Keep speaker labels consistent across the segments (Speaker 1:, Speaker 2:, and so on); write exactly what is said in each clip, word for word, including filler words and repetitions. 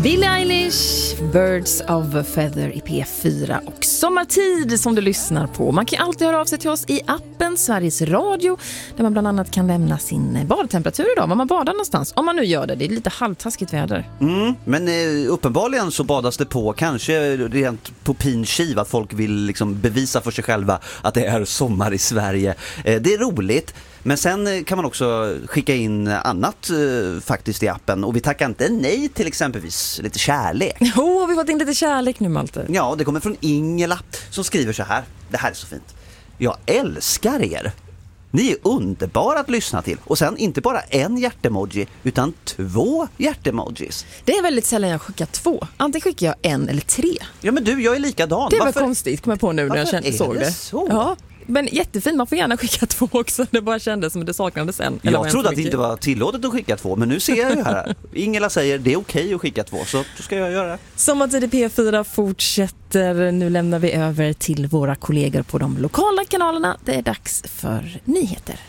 Speaker 1: Billie Eilish, Birds of a Feather i P fyra och Sommartid som du lyssnar på. Man kan alltid höra av sig till oss i appen Sveriges Radio där man bland annat kan lämna sin badtemperatur idag, var man badar någonstans. Om man nu gör det, det är lite halvtaskigt väder.
Speaker 2: Mm, men eh, uppenbarligen så badas det på, kanske rent på pinskiv, att folk vill liksom bevisa för sig själva att det är sommar i Sverige. Eh, det är roligt. Men sen kan man också skicka in annat eh, faktiskt i appen. Och vi tackar inte nej till exempelvis lite kärlek.
Speaker 1: Åh, oh, har vi fått in lite kärlek nu, Malte?
Speaker 2: Ja, det kommer från Ingela som skriver så här. Det här är så fint. Jag älskar er. Ni är underbara att lyssna till. Och sen inte bara en hjärtemoji utan två hjärtemojis.
Speaker 1: Det är väldigt sällan jag skickar två. Antingen skickar jag en eller tre.
Speaker 2: Ja, men du, jag är likadan.
Speaker 1: Det var
Speaker 2: Varför?
Speaker 1: Konstigt, kommer jag på nu när jag kände, såg det.
Speaker 2: det så?
Speaker 1: Ja. Men jättefint, man får gärna skicka två också. Det bara kändes som att det saknades en.
Speaker 2: Jag en trodde att det inte var tillåtet att skicka två, men nu ser jag ju här. Ingela säger det är okej att skicka två, så då ska jag göra det.
Speaker 1: Sommartid i P fyra fortsätter. Nu lämnar vi över till våra kollegor på de lokala kanalerna. Det är dags för nyheter.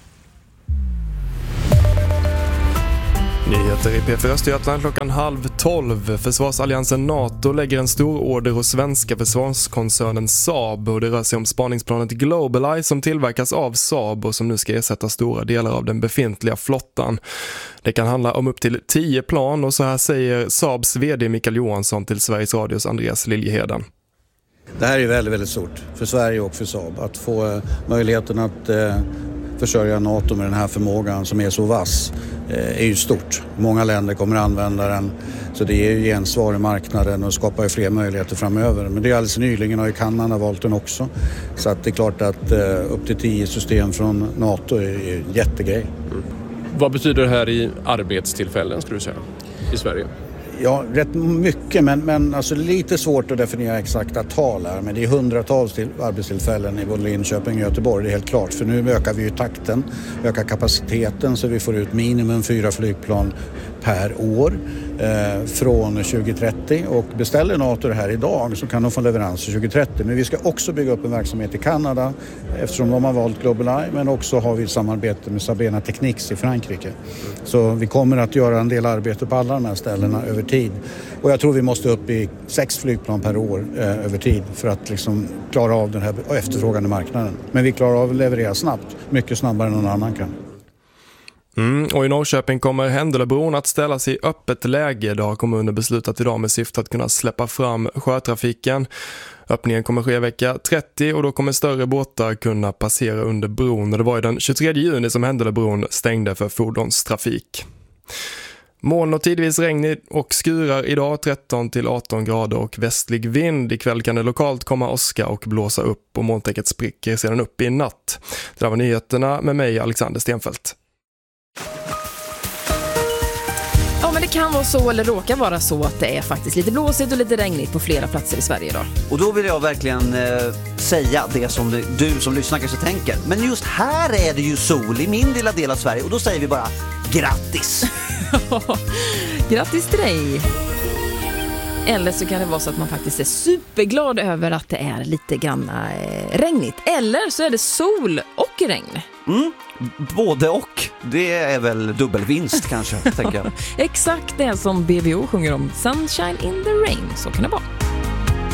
Speaker 3: Nyheter i P fyra Östergötland klockan halv tolv. Försvarsalliansen NATO lägger en stor order hos svenska försvarskoncernen Saab och det rör sig om spaningsplanet GlobalEye som tillverkas av Saab och som nu ska ersätta stora delar av den befintliga flottan. Det kan handla om upp till tio plan och så här säger Saabs vd Mikael Johansson till Sveriges Radios Andreas Liljeheden.
Speaker 4: Det här är väldigt, väldigt stort för Sverige och för Saab att få möjligheten att eh, försörja NATO med den här förmågan som är så vass är ju stort. Många länder kommer att använda den, så det är ju gensvar i marknaden och skapar ju fler möjligheter framöver. Men det är alldeles nyligen har ju Kanada valt den också. Så att det är klart att upp till tio system från NATO är ju en jättegrej.
Speaker 5: Mm. Vad betyder det här i arbetstillfällen, skulle du säga, i Sverige?
Speaker 4: Ja, rätt mycket, men, men alltså lite svårt att definiera exakta tal här. Men det är hundratals till arbetstillfällen i både Linköping och Göteborg, det är helt klart. För nu ökar vi ju takten, ökar kapaciteten så vi får ut minimum fyra flygplan per år eh, från tjugo trettio. Och beställer NATO det här idag så kan de få leverans tjugo trettio. Men vi ska också bygga upp en verksamhet i Kanada eftersom de har valt GlobalEye. Men också har vi ett samarbete med Sabena Technics i Frankrike. Så vi kommer att göra en del arbete på alla de här ställena över tid. Och jag tror vi måste upp i sex flygplan per år eh, över tid för att liksom klara av den här efterfrågande marknaden. Men vi klarar av att leverera snabbt, mycket snabbare än någon annan kan.
Speaker 3: Mm, och i Norrköping kommer Händelöbron att ställas i öppet läge. Det har kommunen beslutat idag med syfte att kunna släppa fram sjötrafiken. Öppningen kommer ske vecka trettio och då kommer större båtar kunna passera under bron. Och det var ju den tjugotredje juni som Händelöbron stängde för fordonstrafik. Moln och tidvis regn och skurar idag tretton till arton grader och västlig vind. Ikväll kan det lokalt komma åska och blåsa upp och molntäcket spricker sedan upp i natt. Det där var nyheterna med mig, Alexander Stenfeldt.
Speaker 1: Ja, men det kan vara så eller råka vara så att det är faktiskt lite blåsigt och lite regnigt på flera platser i Sverige idag.
Speaker 2: Och då vill jag verkligen eh, säga det som du, du som lyssnar kanske tänker. Men just här är det ju sol i min lilla del av Sverige och då säger vi bara grattis!
Speaker 1: Grattis till dig! Eller så kan det vara så att man faktiskt är superglad över att det är lite grann eh, regnigt. Eller så är det sol och regn.
Speaker 2: Mm, både och. Det är väl dubbelvinst kanske, tänker jag.
Speaker 1: Exakt det som B V O sjunger om. Sunshine in the rain, så kan det vara.